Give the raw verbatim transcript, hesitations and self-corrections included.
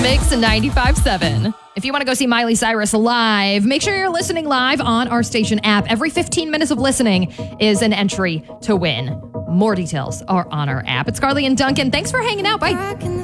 Mix ninety-five point seven. If you want to go see Miley Cyrus live, make sure you're listening live on our station app. Every fifteen minutes of listening is an entry to win. More details are on our app. It's Carly and Duncan. Thanks for hanging out. Bye.